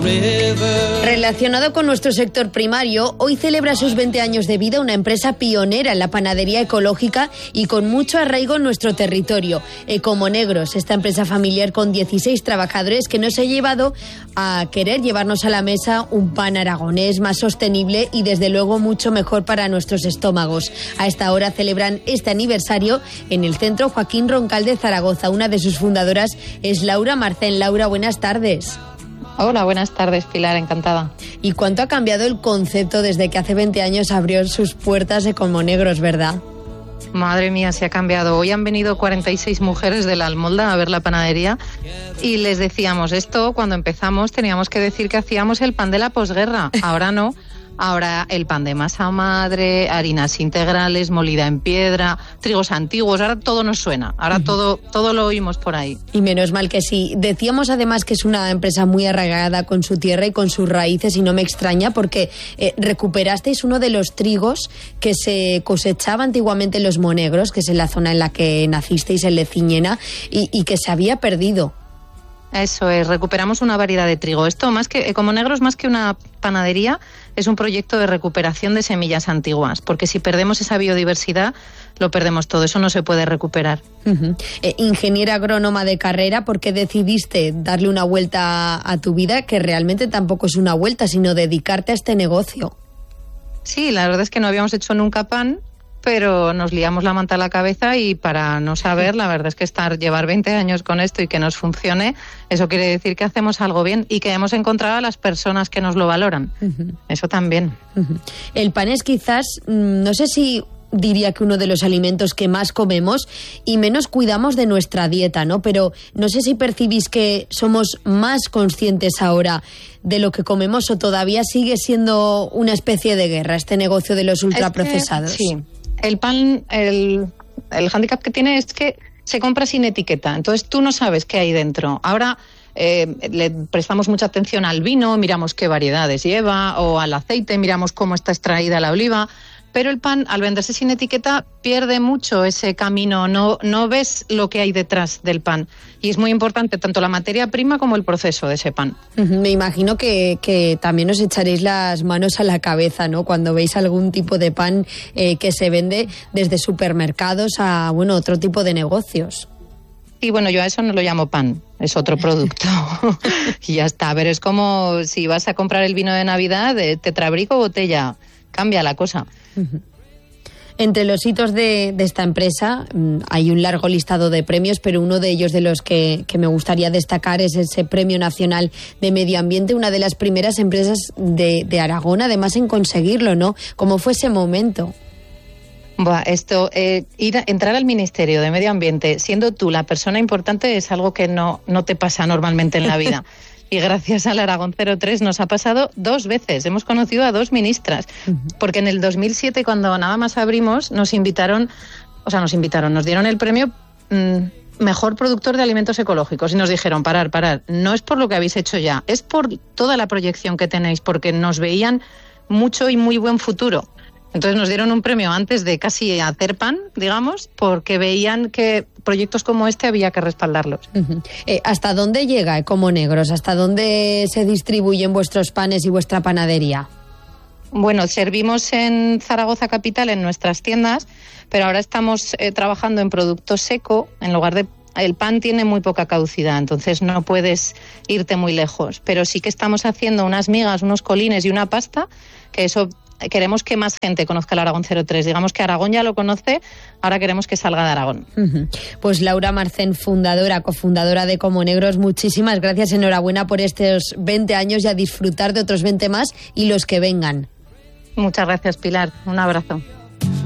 Relacionado con nuestro sector primario, hoy celebra sus 20 años de vida una empresa pionera en la panadería ecológica y con mucho arraigo en nuestro territorio. Ecomonegros, esta empresa familiar con 16 trabajadores que nos ha llevado a querer llevarnos a la mesa un pan aragonés más sostenible y desde luego mucho mejor para nuestros estómagos. A esta hora celebran este aniversario en el Centro Joaquín Roncal de Zaragoza. Una de sus fundadoras es Laura Marcén. Laura, buenas tardes. Hola, buenas tardes, Pilar, encantada. ¿Y cuánto ha cambiado el concepto desde que hace 20 años abrió sus puertas Ecomonegros, verdad? Madre mía, se ha cambiado. Hoy han venido 46 mujeres de la Almolda a ver la panadería y les decíamos esto, cuando empezamos teníamos que decir que hacíamos el pan de la posguerra. Ahora no. Ahora el pan de masa madre, harinas integrales, molida en piedra, trigos antiguos, ahora todo nos suena, ahora todo lo oímos por ahí. Y menos mal que sí. Decíamos además que es una empresa muy arraigada con su tierra y con sus raíces y no me extraña porque recuperasteis uno de los trigos que se cosechaba antiguamente en Los Monegros, que es en la zona en la que nacisteis, en Leciñena, y que se había perdido. Eso es, recuperamos una variedad de trigo. Esto, Ecomonegros, más que una panadería, es un proyecto de recuperación de semillas antiguas, porque si perdemos esa biodiversidad, lo perdemos todo, eso no se puede recuperar. Ingeniera agrónoma de carrera, ¿por qué decidiste darle una vuelta a tu vida, que realmente tampoco es una vuelta, sino dedicarte a este negocio? Sí, la verdad es que no habíamos hecho nunca pan, pero nos liamos la manta a la cabeza y para no saber, la verdad es que llevar 20 años con esto y que nos funcione, eso quiere decir que hacemos algo bien y que hemos encontrado a las personas que nos lo valoran. Eso también. El pan es quizás, no sé si diría que uno de los alimentos que más comemos y menos cuidamos de nuestra dieta, ¿no? Pero no sé si percibís que somos más conscientes ahora de lo que comemos o todavía sigue siendo una especie de guerra este negocio de los ultraprocesados. Sí. El pan, el hándicap que tiene es que se compra sin etiqueta, entonces tú no sabes qué hay dentro. Ahora le prestamos mucha atención al vino, miramos qué variedades lleva, o al aceite, miramos cómo está extraída la oliva, pero el pan, al venderse sin etiqueta, pierde mucho ese camino, no ves lo que hay detrás del pan. Y es muy importante tanto la materia prima como el proceso de ese pan. Me imagino que también os echaréis las manos a la cabeza, ¿no? Cuando veis algún tipo de pan que se vende desde supermercados a, otro tipo de negocios. Y bueno, yo a eso no lo llamo pan, es otro producto. Y ya está, pero es como si vas a comprar el vino de Navidad de tetrabric o botella, cambia la cosa. Entre los hitos de esta empresa hay un largo listado de premios, pero uno de ellos de los que me gustaría destacar es ese Premio Nacional de Medio Ambiente, una de las primeras empresas de Aragón, además en conseguirlo, ¿no? ¿Cómo fue ese momento? Entrar al Ministerio de Medio Ambiente siendo tú la persona importante es algo que no te pasa normalmente en la vida. Y gracias al Aragón 03 nos ha pasado 2 veces. Hemos conocido a 2 ministras. Porque en el 2007, cuando nada más abrimos, nos dieron el premio Mejor Productor de Alimentos Ecológicos. Y nos dijeron, parar. No es por lo que habéis hecho ya, es por toda la proyección que tenéis, porque nos veían mucho y muy buen futuro. Entonces nos dieron un premio antes de casi hacer pan, digamos, porque veían que proyectos como este había que respaldarlos. ¿Hasta dónde llega Ecomonegros? ¿Hasta dónde se distribuyen vuestros panes y vuestra panadería? Bueno, servimos en Zaragoza capital en nuestras tiendas, pero ahora estamos trabajando en producto seco. En lugar de el pan tiene muy poca caducidad, entonces no puedes irte muy lejos. Pero sí que estamos haciendo unas migas, unos colines y una pasta, que eso queremos que más gente conozca el Aragón 03. Digamos que Aragón ya lo conoce, ahora queremos que salga de Aragón. Pues Laura Marcén, cofundadora de Ecomonegros, muchísimas gracias, enhorabuena por estos 20 años y a disfrutar de otros 20 más y los que vengan. Muchas gracias, Pilar. Un abrazo.